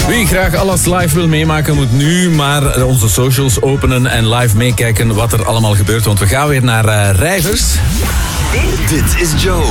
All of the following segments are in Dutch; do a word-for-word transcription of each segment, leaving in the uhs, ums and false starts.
Wie graag alles live wil meemaken, moet nu maar onze socials openen en live meekijken wat er allemaal gebeurt. Want we gaan weer naar uh, Rijvers. Dit is Joe.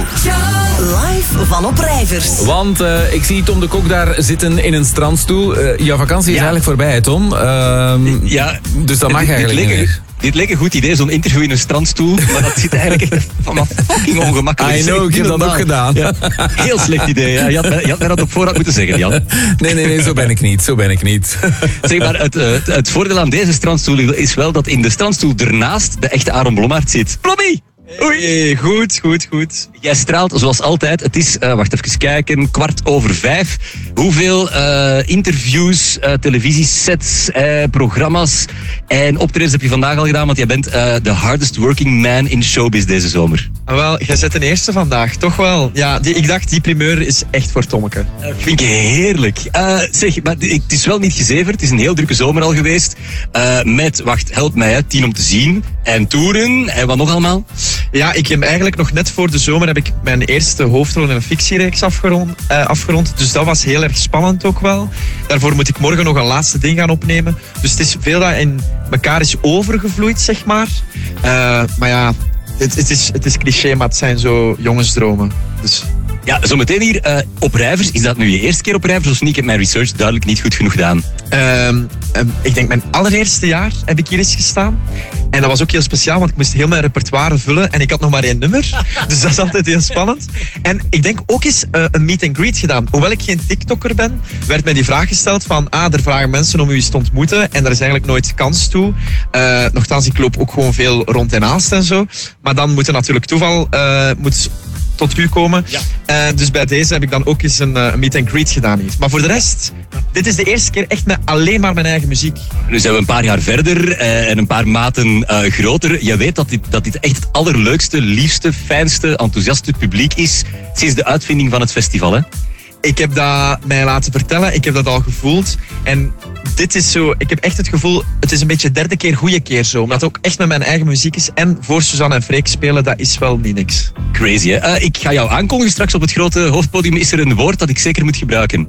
Live van op Rijvers. Want uh, ik zie Tom de Kok daar zitten in een strandstoel. Uh, jouw vakantie is ja. eigenlijk voorbij, Tom. Uh, ja. Dus dat mag dit, eigenlijk dit niet meer. Dit leek een goed idee, zo'n interview in een strandstoel. Maar dat zit eigenlijk echt van een fucking ongemakkelijk. I know, ik heb dat ook gedaan. Ja, heel slecht idee. Ja. Je, had mij, je had mij dat op voorhand moeten zeggen, Jan. Nee, nee, nee, zo ben ik niet. Zo ben ik niet. Zeg maar, het, het, het voordeel aan deze strandstoel is wel dat in de strandstoel ernaast de echte Aaron Blommaert zit. Blommie! Oei, hey, goed, goed, goed. Jij straalt zoals altijd. Het is, uh, wacht even kijken, kwart over vijf. Hoeveel uh, interviews, uh, televisiesets, uh, programma's en optredens heb je vandaag al gedaan? Want jij bent uh, the hardest working man in showbiz deze zomer. Ah, wel, jij zet een eerste vandaag, toch wel. Ja, die, ik dacht, die primeur is echt voor Tommeke. Dat vind ik heerlijk. Uh, zeg, maar het is wel niet gezeverd. Het is een heel drukke zomer al geweest. Uh, met, wacht, help mij, hè, tien om te zien. En toeren. En wat nog allemaal? Ja, ik heb eigenlijk nog net voor de zomer heb ik mijn eerste hoofdrol in een fictiereeks afgerond, uh, afgerond. Dus dat was heel erg spannend ook wel. Daarvoor moet ik morgen nog een laatste ding gaan opnemen. Dus het is veel dat in elkaar is overgevloeid, zeg maar. Uh, maar ja, het, het, is, het is cliché, maar het zijn zo jongensdromen. Dus... Ja, zometeen hier uh, op Rijvers. Is dat nu je eerste keer op Rijvers of niet? Ik heb mijn research duidelijk niet goed genoeg gedaan. Um, um, ik denk mijn allereerste jaar heb ik hier eens gestaan. En dat was ook heel speciaal, want ik moest heel mijn repertoire vullen. En ik had nog maar één nummer. Dus dat is altijd heel spannend. En ik denk ook eens uh, een meet and greet gedaan. Hoewel ik geen TikToker ben, werd mij die vraag gesteld van... Ah, er vragen mensen om u eens te ontmoeten. En daar is eigenlijk nooit kans toe. Uh, nochtans, ik loop ook gewoon veel rond en naast en zo. Maar dan moet er natuurlijk toeval... Uh, moet tot u komen. Ja. Uh, dus bij deze heb ik dan ook eens een uh, meet and greet gedaan hier. Maar voor de rest, dit is de eerste keer echt met alleen maar mijn eigen muziek. Nu zijn we een paar jaar verder uh, en een paar maten uh, groter. Je weet dat dit, dat dit echt het allerleukste, liefste, fijnste, enthousiaste publiek is sinds de uitvinding van het festival, hè? Ik heb dat mij laten vertellen, ik heb dat al gevoeld. En dit is zo, ik heb echt het gevoel, het is een beetje derde keer goede keer zo. Omdat het ook echt met mijn eigen muziek is. En voor Suzanne en Freek spelen, dat is wel niet niks. Crazy, hè? Uh, ik ga jou aankondigen straks op het grote hoofdpodium. Is er een woord dat ik zeker moet gebruiken?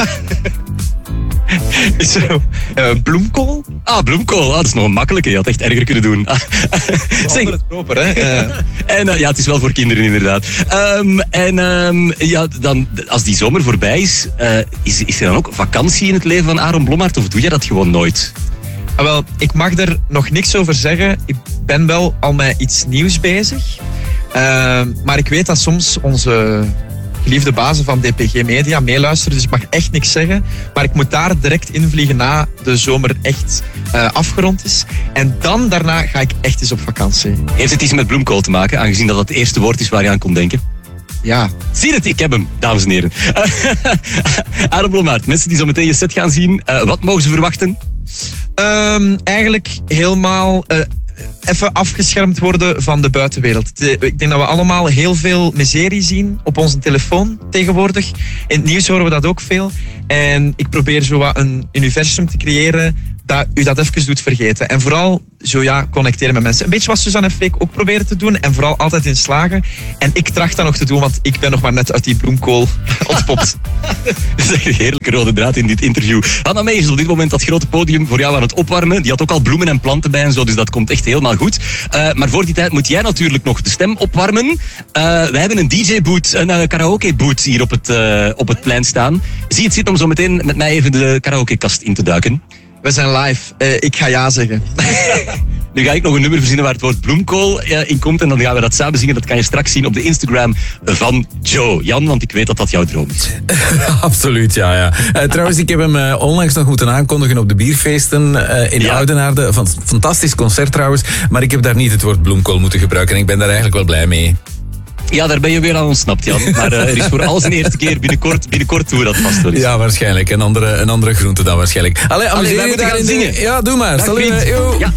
Zo, uh, bloemkool? Ah, bloemkool. Ah, dat is nog een makkelijke. Je had echt erger kunnen doen. Zeg het proper, hè? Uh. En uh, ja, het is wel voor kinderen inderdaad. Um, en um, ja, dan, als die zomer voorbij is, uh, is, is er dan ook vakantie in het leven van Aaron Blommaert? Of doe je dat gewoon nooit? Ah, wel, ik mag er nog niks over zeggen. Ik ben wel al met iets nieuws bezig. Uh, maar ik weet dat soms onze... geliefde bazen van D P G Media meeluisteren, dus ik mag echt niks zeggen. Maar ik moet daar direct invliegen na de zomer echt uh, afgerond is. En dan daarna ga ik echt eens op vakantie. Heeft het iets met bloemkool te maken, aangezien dat het eerste woord is waar je aan kon denken? Ja. Zie het, ik heb hem, dames en heren. Aaron Blommaert, mensen die zo meteen je set gaan zien, uh, wat mogen ze verwachten? Um, eigenlijk helemaal... Uh, even afgeschermd worden van de buitenwereld. Ik denk dat we allemaal heel veel miserie zien op onze telefoon tegenwoordig. In het nieuws horen we dat ook veel. En ik probeer zo wat een universum te creëren dat u dat even doet vergeten. En vooral zo ja, connecteren met mensen. Een beetje wat Suzanne en Freek ook proberen te doen. En vooral altijd in slagen. En ik tracht dat nog te doen, want ik ben nog maar net uit die bloemkool ontpopt. Dat is echt een heerlijke rode draad in dit interview. Hanna May is op dit moment dat grote podium voor jou aan het opwarmen. Die had ook al bloemen en planten bij en zo, dus dat komt echt helemaal goed. Uh, maar voor die tijd moet jij natuurlijk nog de stem opwarmen. Uh, we hebben een D J-boot, een uh, karaoke-boot hier op het, uh, op het plein staan. Zie het zitten om zo meteen met mij even de karaoke-kast in te duiken. We zijn live. Uh, ik ga ja zeggen. Nu ga ik nog een nummer verzinnen waar het woord bloemkool uh, in komt. En dan gaan we dat samen zingen. Dat kan je straks zien op de Instagram van Joe. Jan, want ik weet dat dat jouw droom is. Absoluut, ja. ja. Uh, trouwens, ik heb hem uh, onlangs nog moeten aankondigen op de bierfeesten uh, in ja. Oudenaarde. Van, fantastisch concert trouwens. Maar ik heb daar niet het woord bloemkool moeten gebruiken. En ik ben daar eigenlijk wel blij mee. Ja, daar ben je weer aan ontsnapt, Jan. Maar uh, er is voor alles een eerste keer binnenkort, binnenkort doen we dat vast wel eens. Ja, waarschijnlijk. Een andere, een andere groente dan waarschijnlijk. Allee, amuseer je daar gaan zingen. Ja, doe maar. Dag, Salut. ja.